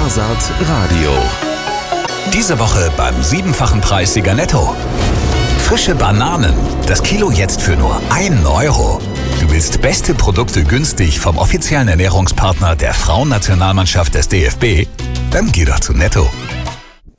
Spar-Saat Radio. Diese Woche beim 7-fachen Preissieger Netto. Frische Bananen. Das Kilo jetzt für nur 1 Euro. Du willst beste Produkte günstig vom offiziellen Ernährungspartner der Frauennationalmannschaft des DFB? Dann geh doch zu Netto.